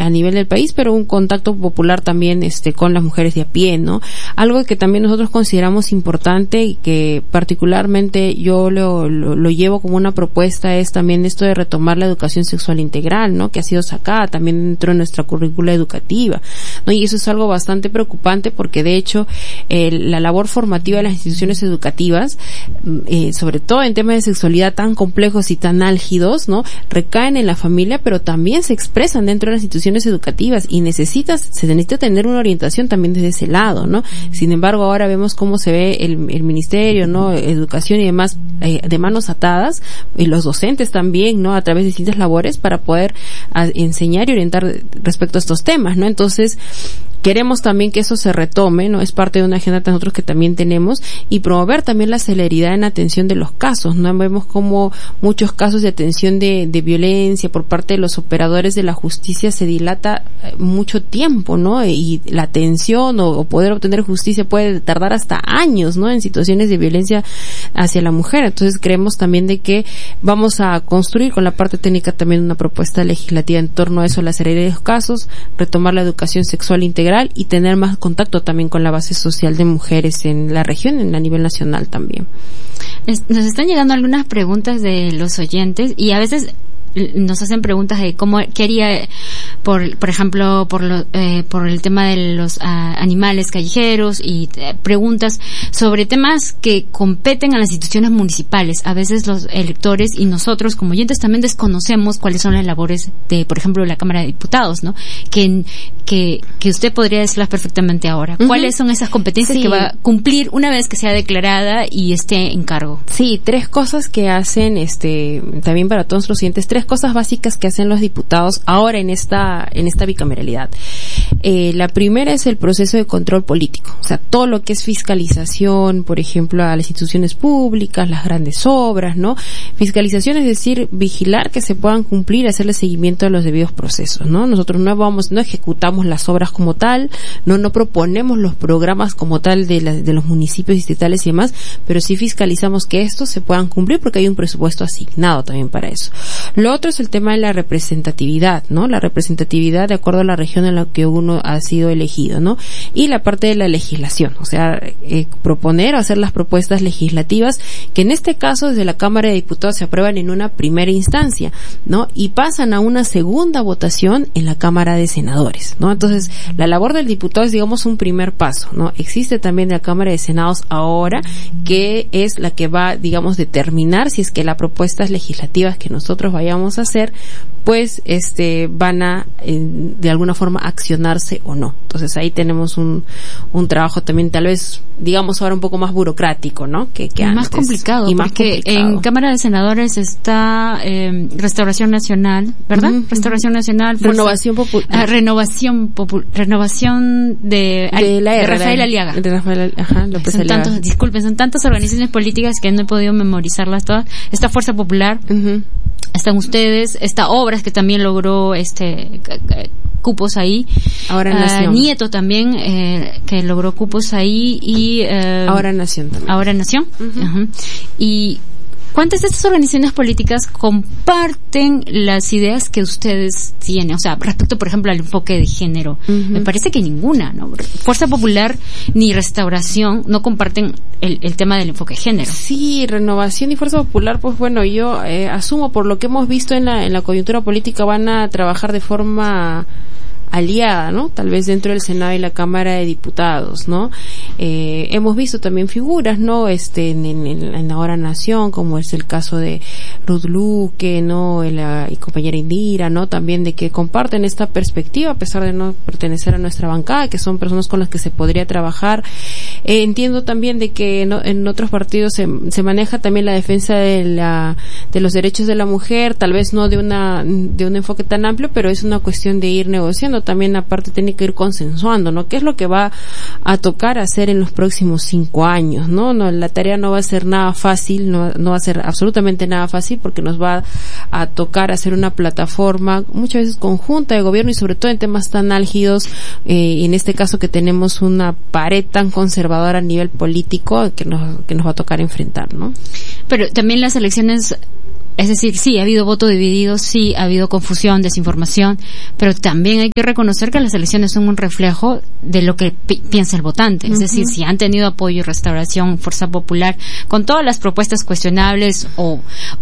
a nivel del país, pero un contacto popular también con las mujeres de a pie, ¿no? Algo que también nosotros consideramos importante y que particularmente yo lo llevo como una propuesta es también esto de retomar la educación sexual integral, ¿no? Que ha sido sacada también dentro de nuestra currícula educativa, ¿no? Y eso es algo bastante preocupante porque de hecho la labor formativa de las instituciones educativas, sobre todo en temas de sexualidad tan complejos y tan álgidos, ¿no? Recaen en la familia, pero también se expresan dentro de las instituciones educativas y se necesita tener una orientación también desde ese lado, ¿no? Sin embargo, ahora vemos cómo se ve el ministerio, ¿no? Educación y demás, de manos atadas, y los docentes también, ¿no? A través de distintas labores para poder enseñar y orientar respecto a estos temas, ¿no? Entonces, queremos también que eso se retome, ¿no? Es parte de una agenda de nosotros que también tenemos, y promover también la celeridad en atención de los casos, ¿no? Vemos como muchos casos de atención de violencia por parte de los operadores de la justicia se dilata mucho tiempo, ¿no? Y la atención o poder obtener justicia puede tardar hasta años, ¿no? En situaciones de violencia hacia la mujer. Entonces creemos también de que vamos a construir con la parte técnica también una propuesta legislativa en torno a eso, la celeridad de los casos, retomar la educación sexual integral y tener más contacto también con la base social de mujeres en la región, a nivel nacional también. Nos están llegando algunas preguntas de los oyentes y a veces nos hacen preguntas de qué haría por ejemplo por el tema de los animales callejeros y preguntas sobre temas que competen a las instituciones municipales. A veces los electores y nosotros como oyentes también desconocemos cuáles son las labores de, por ejemplo, la Cámara de Diputados, ¿no? Que usted podría decirlas perfectamente ahora. ¿Cuáles son esas competencias que va a cumplir una vez que sea declarada y esté en cargo? Sí, 3 cosas que hacen, también para todos los oyentes, 3 cosas básicas que hacen los diputados ahora en esta bicameralidad. La primera es el proceso de control político, o sea, todo lo que es fiscalización, por ejemplo, a las instituciones públicas, las grandes obras, ¿no? Fiscalización es decir, vigilar que se puedan cumplir, hacerle seguimiento a los debidos procesos, ¿no? Nosotros no ejecutamos las obras como tal, no proponemos los programas como tal de los municipios distritales y demás, pero sí fiscalizamos que estos se puedan cumplir porque hay un presupuesto asignado también para eso. Lo otro es el tema de la representatividad, ¿no? La representatividad de acuerdo a la región en la que uno ha sido elegido, ¿no? Y la parte de la legislación, o sea, proponer o hacer las propuestas legislativas que en este caso desde la Cámara de Diputados se aprueban en una primera instancia, ¿no? Y pasan a una segunda votación en la Cámara de Senadores, ¿no? Entonces, la labor del diputado es, digamos, un primer paso, ¿no? Existe también la Cámara de Senados ahora, que es la que va, digamos, determinar si es que las propuestas legislativas que nosotros vayamos a hacer, pues, van a, de alguna forma, accionarse o no. Entonces, ahí tenemos un trabajo también, tal vez, digamos, ahora un poco más burocrático, ¿no? Que antes. Más complicado, y porque en Cámara de Senadores está Restauración Nacional, ¿verdad? Restauración Nacional. Renovación Popular. Renovación de Rafael Aliaga. De Rafael, López Aliaga. Son tantas organizaciones políticas que no he podido memorizarlas todas. Esta Fuerza Popular, están ustedes, esta Obras que también logró cupos ahí. Ahora Nación. Nieto también, que logró cupos ahí y Ahora Nación también. Ahora Nación. Y ¿cuántas de estas organizaciones políticas comparten las ideas que ustedes tienen? O sea, respecto, por ejemplo, al enfoque de género. Me parece que ninguna, ¿no? Fuerza Popular ni Restauración no comparten el tema del enfoque de género. Sí, Renovación y Fuerza Popular, pues bueno, yo asumo por lo que hemos visto en la coyuntura política van a trabajar de forma aliada, ¿no? Tal vez dentro del Senado y la Cámara de Diputados, ¿no? Hemos visto también figuras, ¿no? En Ahora Nación, como es el caso de Ruth Luque, ¿no? Y compañera Indira, ¿no? También de que comparten esta perspectiva a pesar de no pertenecer a nuestra bancada, que son personas con las que se podría trabajar. Entiendo también de que en otros partidos se maneja también la defensa de los derechos de la mujer, tal vez no de un enfoque tan amplio, pero es una cuestión de ir negociando. También aparte tiene que ir consensuando, ¿no? ¿Qué es lo que va a tocar hacer en los próximos 5 años, ¿no? La tarea no va a ser nada fácil, no va a ser absolutamente nada fácil porque nos va a tocar hacer una plataforma muchas veces conjunta de gobierno y sobre todo en temas tan álgidos, en este caso que tenemos una pared tan conservadora a nivel político que nos va a tocar enfrentar, ¿no? Pero también las elecciones Es decir, sí, ha habido voto dividido, sí, ha habido confusión, desinformación, pero también hay que reconocer que las elecciones son un reflejo de lo que piensa el votante. Es decir, si han tenido apoyo, Restauración, Fuerza Popular, con todas las propuestas cuestionables o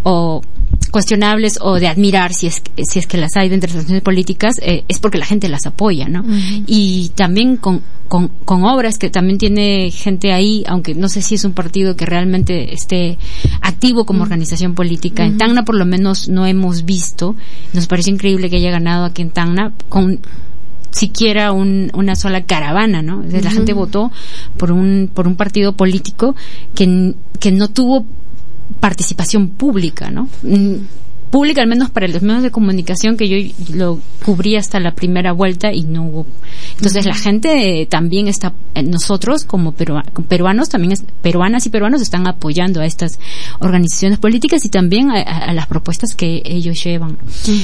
de admirar, si es que las hay dentro de las naciones políticas, es porque la gente las apoya, ¿no? Y también con obras que también tiene gente ahí, aunque no sé si es un partido que realmente esté activo como organización política. En Tacna por lo menos no hemos visto, nos parece increíble que haya ganado aquí en Tacna con siquiera una sola caravana, ¿no? La gente votó por un partido político que no tuvo participación pública, ¿no? Pública, al menos para los medios de comunicación, que yo lo cubrí hasta la primera vuelta y no hubo. Entonces la gente también está, nosotros como peruanos, también peruanas y peruanos están apoyando a estas organizaciones políticas y también a las propuestas que ellos llevan.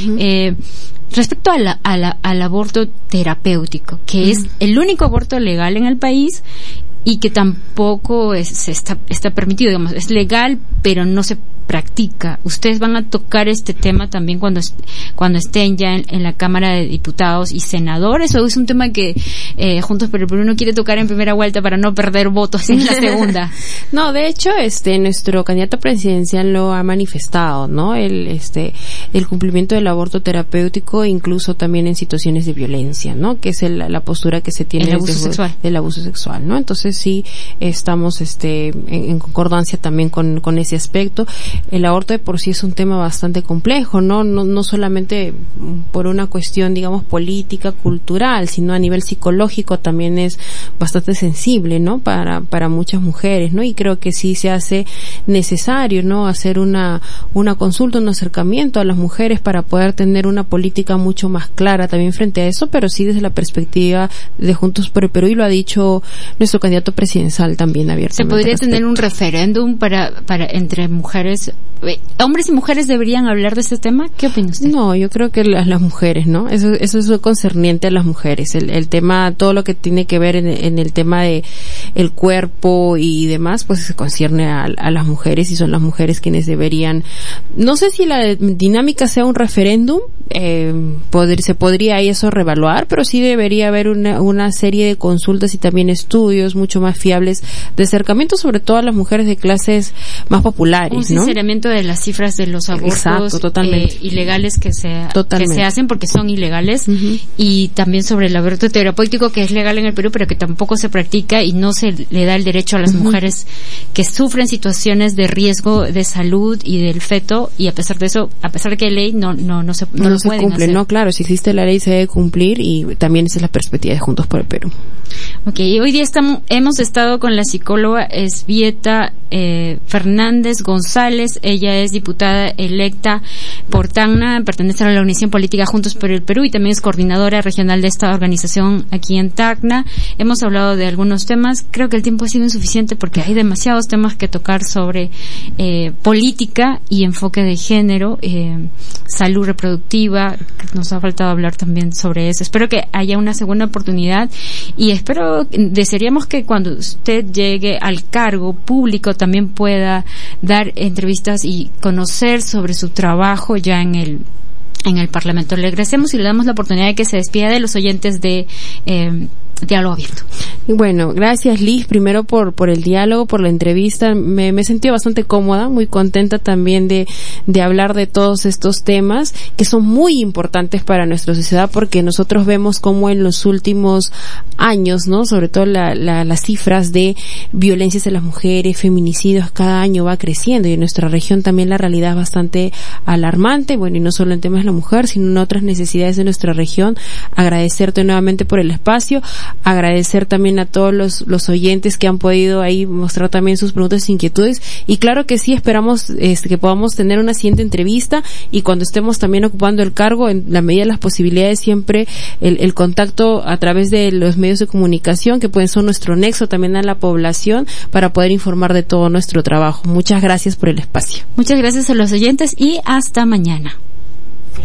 Respecto al aborto terapéutico, que es el único aborto legal en el país y que tampoco está permitido, digamos, es legal, pero no se practica. Ustedes van a tocar este tema también cuando estén ya en la Cámara de Diputados y Senadores, o es un tema que Juntos por el Perú no quiere tocar en primera vuelta para no perder votos en la segunda. No, de hecho, nuestro candidato presidencial lo ha manifestado, ¿no? El cumplimiento del aborto terapéutico, incluso también en situaciones de violencia, ¿no? Que es la postura que se tiene del abuso sexual, ¿no? Entonces sí estamos en concordancia también con ese aspecto. El aborto de por sí es un tema bastante complejo, no solamente por una cuestión, digamos, política, cultural, sino a nivel psicológico también es bastante sensible, ¿no? Para muchas mujeres, ¿no? Y creo que sí se hace necesario, ¿no? Hacer una consulta, un acercamiento a las mujeres para poder tener una política mucho más clara también frente a eso, pero sí desde la perspectiva de Juntos por el Perú, y lo ha dicho nuestro candidato presidencial también abiertamente. ¿Se podría tener un referéndum para entre mujeres? ¿Hombres y mujeres deberían hablar de este tema? ¿Qué opina usted? No, yo creo que las mujeres, ¿no? Eso es lo concerniente a las mujeres. El tema, todo lo que tiene que ver en el tema de el cuerpo y demás, pues se concierne a las mujeres, y son las mujeres quienes deberían. No sé si la dinámica sea un referéndum, se podría ahí eso reevaluar, pero sí debería haber una serie de consultas y también estudios mucho más fiables de acercamiento, sobre todo a las mujeres de clases más populares, un sinceramiento de las cifras de los abortos ilegales que se hacen, porque son ilegales, y también sobre el aborto terapéutico, que es legal en el Perú pero que tampoco se practica y no se le da el derecho a las mujeres que sufren situaciones de riesgo de salud y del feto, y a pesar de eso, a pesar de que hay ley, no se cumple, hacer. No, claro, si existe la ley se debe cumplir, y también esa es la perspectiva de Juntos por el Perú. Okay, hoy día hemos estado con la psicóloga Esbieta Fernández González. Ella es diputada electa por Tacna, pertenece a la Organización Política Juntos por el Perú y también es coordinadora regional de esta organización aquí en Tacna. Hemos hablado de algunos temas, creo que el tiempo ha sido insuficiente porque hay demasiados temas que tocar sobre política y enfoque de género, salud reproductiva, nos ha faltado hablar también sobre eso. Espero que haya una segunda oportunidad y desearíamos que cuando usted llegue al cargo público también pueda dar entrevistas y conocer sobre su trabajo ya en el Parlamento. Le agradecemos y le damos la oportunidad de que se despida de los oyentes de Diálogo Abierto. Bueno, gracias Liz, primero por el diálogo, por la entrevista. Me he sentido bastante cómoda, muy contenta también de hablar de todos estos temas que son muy importantes para nuestra sociedad, porque nosotros vemos cómo en los últimos años, ¿no? Sobre todo las cifras de violencias en las mujeres, feminicidios, cada año va creciendo, y en nuestra región también la realidad es bastante alarmante, bueno, y no solo en temas de la mujer, sino en otras necesidades de nuestra región. Agradecerte nuevamente por el espacio, agradecer también a todos los oyentes que han podido ahí mostrar también sus preguntas e inquietudes, y claro que sí, esperamos que podamos tener una siguiente entrevista, y cuando estemos también ocupando el cargo, en la medida de las posibilidades, siempre el contacto a través de los medios de comunicación, que pueden ser nuestro nexo también a la población, para poder informar de todo nuestro trabajo. Muchas gracias por el espacio. Muchas gracias a los oyentes y hasta mañana.